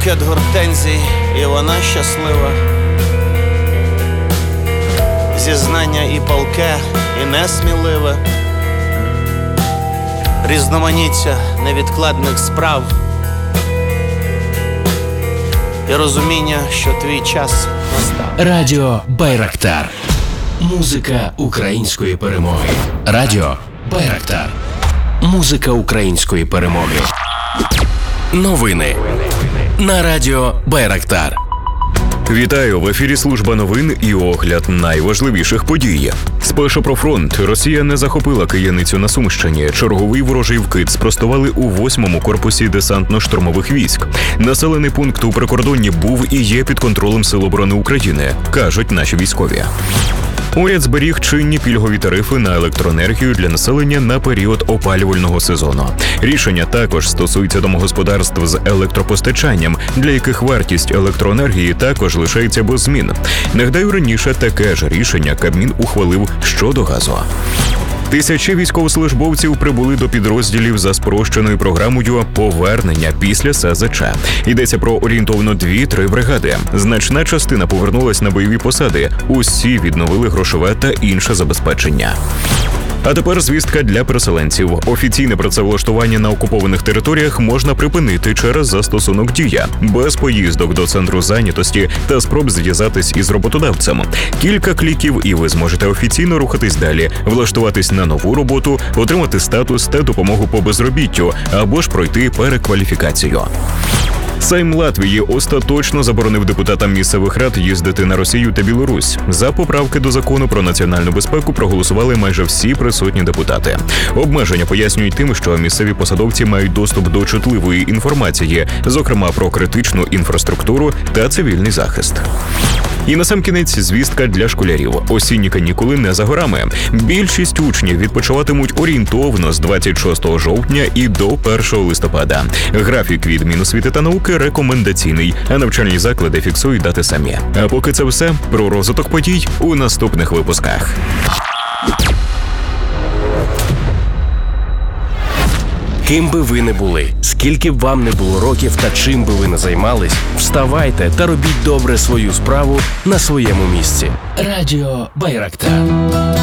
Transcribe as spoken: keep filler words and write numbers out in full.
букет гортензій, і вона щаслива. Зізнання і палке, і несміливе. Різноманіття невідкладних справ. І розуміння, що твій час настав. Радіо Байрактар. Музика української перемоги. Радіо Байрактар. Музика української перемоги. Новини на Радіо Байрактар. Вітаю! В ефірі служба новин і огляд найважливіших подій. Спершу про фронт. Росія не захопила Кияницю на Сумщині. Черговий ворожий вкид спростували у восьмому корпусі десантно-штурмових військ. Населений пункт у прикордонні був і є під контролем Сил оборони України, кажуть наші військові. Уряд зберіг чинні пільгові тарифи на електроенергію для населення на період опалювального сезону. Рішення також стосується домогосподарств з електропостачанням, для яких вартість електроенергії також лишається без змін. Нагадаю, раніше таке ж рішення Кабмін ухвалив щодо газу. Тисячі військовослужбовців прибули до підрозділів за спрощеною програмою повернення після ес зет че. Йдеться про орієнтовно дві-три бригади. Значна частина повернулась на бойові посади. Усі відновили грошове та інше забезпечення. А тепер звістка для переселенців. Офіційне працевлаштування на окупованих територіях можна припинити через застосунок «Дія», без поїздок до центру зайнятості та спроб зв'язатись із роботодавцем. Кілька кліків і ви зможете офіційно рухатись далі, влаштуватись на нову роботу, отримати статус та допомогу по безробіттю, або ж пройти перекваліфікацію. Сейм Латвії остаточно заборонив депутатам місцевих рад їздити на Росію та Білорусь. За поправки до закону про національну безпеку проголосували майже всі присутні депутати. Обмеження пояснюють тим, що місцеві посадовці мають доступ до чутливої інформації, зокрема про критичну інфраструктуру та цивільний захист. І насамкінець звістка для школярів. Осінні канікули не за горами. Більшість учнів відпочиватимуть орієнтовно з двадцять шостого жовтня і до першого листопада. Графік від Міносвіти та науки рекомендаційний, а навчальні заклади фіксують дати самі. А поки це все, про розвиток подій у наступних випусках. Ким би ви не були, скільки б вам не було років та чим би ви не займались, вставайте та робіть добре свою справу на своєму місці. Радіо Байрактар.